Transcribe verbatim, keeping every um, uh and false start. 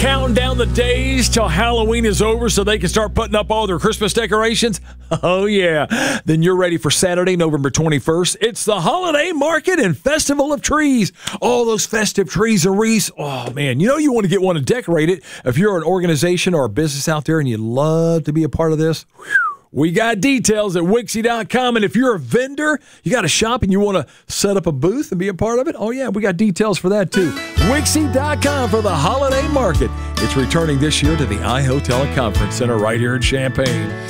counting down the days till Halloween is over so they can start putting up all their Christmas decorations? Oh, yeah. Then you're ready for Saturday, November twenty-first. It's the Holiday Market and Festival of Trees. All those festive trees and wreaths. Oh, man, you know you want to get one and decorate it. If you're an organization or a business out there and you'd love to be a part of this, whew, we got details at Wixie dot com. And if you're a vendor, you got a shop and you want to set up a booth and be a part of it, oh, yeah, we got details for that, too. Wixie dot com for the Holiday Market. It's returning this year to the iHotel Conference Center right here in Champaign.